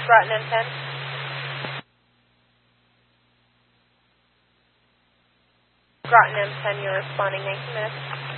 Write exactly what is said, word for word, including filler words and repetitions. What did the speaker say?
Groton M ten. Groton M ten, you're responding nineteen minutes.